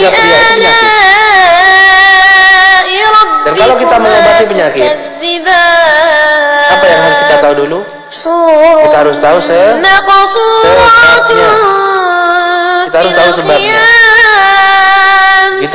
menganggap dia itu penyakit. Dan kalau kita mengobati penyakit, apa yang harus kita tahu dulu? Kita harus tahu sebabnya.